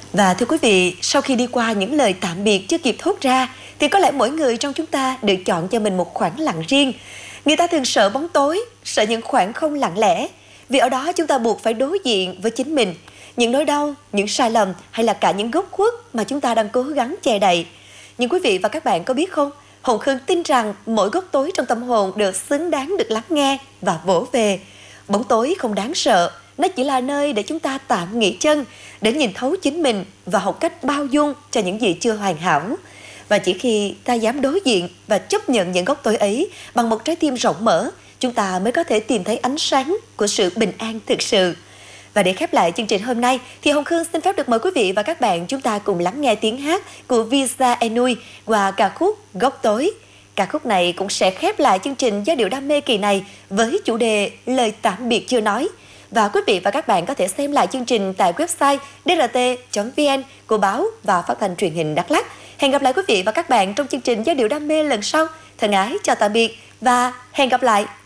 Và thưa quý vị, sau khi đi qua những lời tạm biệt chưa kịp thốt ra, thì có lẽ mỗi người trong chúng ta được chọn cho mình một khoảng lặng riêng. Người ta thường sợ bóng tối, sợ những khoảng không lặng lẽ, vì ở đó chúng ta buộc phải đối diện với chính mình, những nỗi đau, những sai lầm hay là cả những góc khuất mà chúng ta đang cố gắng che đậy. Nhưng quý vị và các bạn có biết không, Hồng Khương tin rằng mỗi góc tối trong tâm hồn đều xứng đáng được lắng nghe và vỗ về. Bóng tối không đáng sợ, nó chỉ là nơi để chúng ta tạm nghỉ chân, để nhìn thấu chính mình và học cách bao dung cho những gì chưa hoàn hảo. Và chỉ khi ta dám đối diện và chấp nhận những góc tối ấy bằng một trái tim rộng mở, chúng ta mới có thể tìm thấy ánh sáng của sự bình an thực sự. Và để khép lại chương trình hôm nay thì Hồng Khương xin phép được mời quý vị và các bạn chúng ta cùng lắng nghe tiếng hát của Visa Enui qua ca khúc Góc Tối. Ca khúc này cũng sẽ khép lại chương trình Giai điệu đam mê kỳ này với chủ đề Lời tạm biệt chưa nói. Và quý vị và các bạn có thể xem lại chương trình tại website drt.vn của báo và phát thanh truyền hình Đắk Lắk. Hẹn gặp lại quý vị và các bạn trong chương trình Giai điệu đam mê lần sau. Thân ái chào tạm biệt và hẹn gặp lại.